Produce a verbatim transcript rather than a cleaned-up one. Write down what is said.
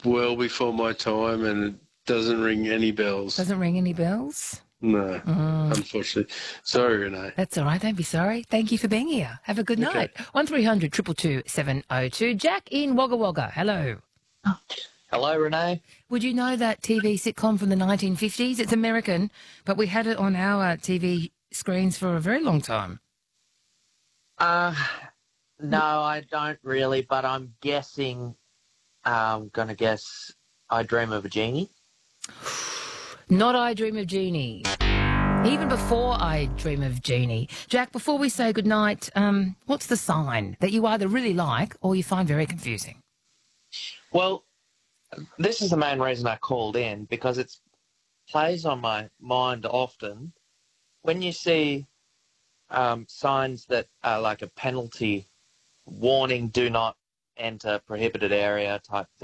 well before my time, and it doesn't ring any bells. Doesn't ring any bells? No, Mm. unfortunately. Sorry, Renee. That's all right. Don't be sorry. Thank you for being here. Have a good Okay. night. one three hundred two two two seven oh two. Jack in Wagga Wagga. Hello. Hello, Renee. Would you know that T V sitcom from the nineteen fifties? It's American, but we had it on our T V screens for a very long time. Uh, no, I don't really, but I'm guessing, I'm going to guess I Dream of a Genie. Not I Dream of Jeannie. Even before I Dream of Jeannie. Jack, before we say goodnight, um, what's the sign that you either really like or you find very confusing? Well, this is the main reason I called in, because it plays on my mind often. When you see um, signs that are like a penalty warning, do not enter prohibited area type